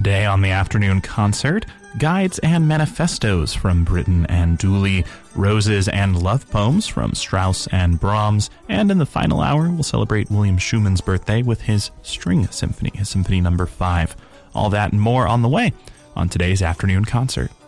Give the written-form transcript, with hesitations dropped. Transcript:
Today on the afternoon concert, guides and manifestos from Britten and Dooley, roses and love poems from Strauss and Brahms, and in the final hour, we'll celebrate William Schumann's birthday with his String Symphony, his Symphony No. 5. All that and more on the way on today's afternoon concert.